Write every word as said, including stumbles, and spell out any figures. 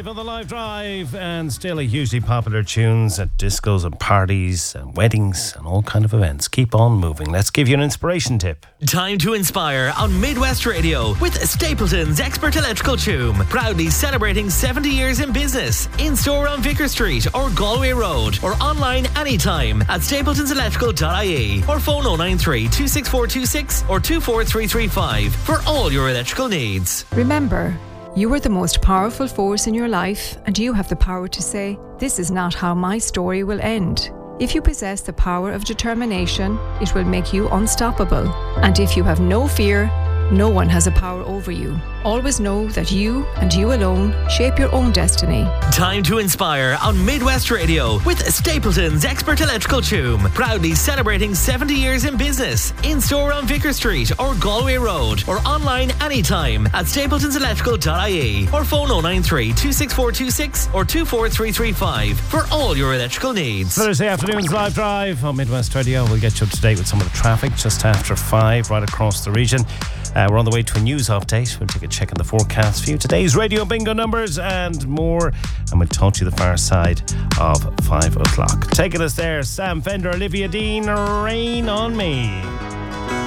on the Live Drive, and still a hugely popular tunes at discos and parties and weddings and all kind of events. Keep on moving. Let's give you an inspiration tip. Time to inspire on Midwest Radio with Stapleton's Expert Electrical Tune, proudly celebrating seventy years in business. In store on Vicar Street or Galway Road, or online anytime at stapletons electrical dot I E, or phone oh nine three, two six four two six or two four three three five for all your electrical needs. Remember, you are the most powerful force in your life, and you have the power to say, "This is not how my story will end." If you possess the power of determination, it will make you unstoppable. And if you have no fear, no one has a power over you. Always know that you and you alone shape your own destiny. Time to inspire on Midwest Radio with Stapleton's Expert Electrical Tune, proudly celebrating seventy years in business. In store on Vicar Street or Galway Road, or online anytime at stapletons electrical dot I E, or phone oh nine three, two six four two six or two four three three five for all your electrical needs. Thursday afternoon's Live Drive on Midwest Radio. We'll get you up to date with some of the traffic just after five right across the region. Uh, we're on the way to a news update. We'll take a check on the forecast for you. Today's radio bingo numbers and more. And we'll talk to you the far side of five o'clock. Taking us there, Sam Fender, Olivia Dean, Rain on Me.